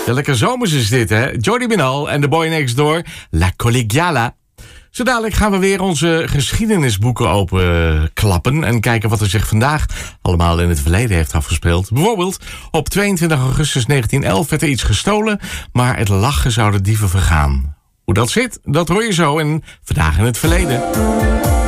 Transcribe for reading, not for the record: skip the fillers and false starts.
Lekker zomers is dit, hè? Jordi Binal en The Boy Next Door, La Collegiala. Zo dadelijk gaan we weer onze geschiedenisboeken openklappen en kijken wat er zich vandaag allemaal in het verleden heeft afgespeeld. Bijvoorbeeld, op 22 augustus 1911 werd er iets gestolen, maar het lachen zou de dieven vergaan. Hoe dat zit, dat hoor je zo in Vandaag in het Verleden.